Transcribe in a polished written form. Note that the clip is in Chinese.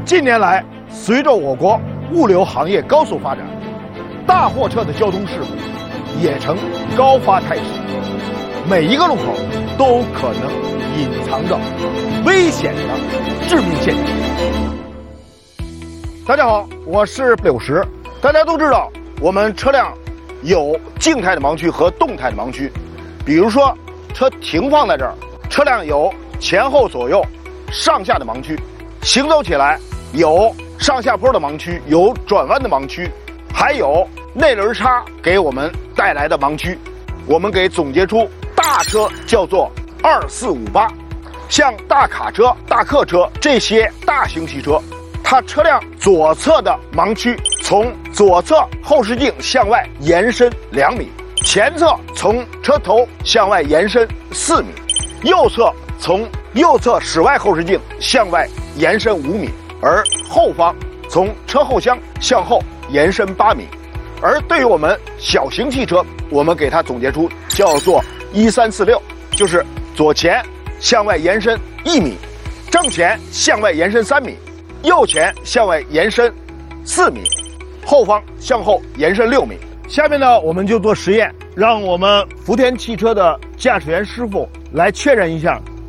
近年来，随着我国物流行业高速发展，大货车的交通事故也呈高发态势，每一个路口都可能隐藏着危险的致命陷阱。大家好，我是柳石。大家都知道，我们车辆有静态的盲区和动态的盲区。比如说，车停放在这儿，车辆有前后左右、上下的盲区；行走起来有上下坡的盲区，有转弯的盲区，还有内轮差给我们带来的盲区。我们给总结出大车叫做2458，像大卡车、大客车这些大型汽车，它车辆左侧的盲区从左侧后视镜向外延伸2米，前侧从车头向外延伸4米，右侧从右侧室外后视镜向外延伸5米，而后方从车后厢向后延伸8米。而对于我们小型汽车，我们给它总结出叫做1346，就是左前向外延伸1米，正前向外延伸3米，右前向外延伸4米，后方向后延伸6米。下面呢，我们就做实验，让我们福田汽车的驾驶员师傅来确认一下